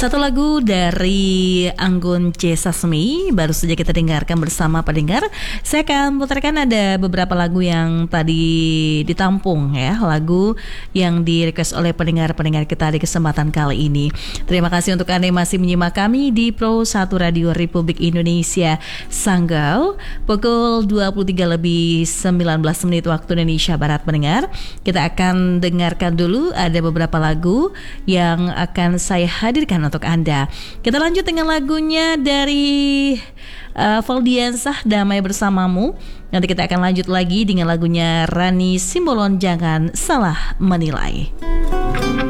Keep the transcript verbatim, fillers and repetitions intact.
Satu lagu dari Anggun C. Sasmi baru saja kita dengarkan bersama pendengar. Saya akan putarkan ada beberapa lagu yang tadi ditampung ya, lagu yang di request oleh pendengar-pendengar kita di kesempatan kali ini. Terima kasih untuk Anda yang masih menyimak kami di Pro satu Radio Republik Indonesia Sanggau. Pukul dua puluh tiga lebih sembilan belas menit waktu Indonesia Barat pendengar. Kita akan dengarkan dulu ada beberapa lagu yang akan saya hadirkan untuk Anda. Kita lanjut dengan lagunya dari uh, Valdiansah, Damai Bersamamu. Nanti kita akan lanjut lagi dengan lagunya Rani Simbolon, Jangan Salah Menilai.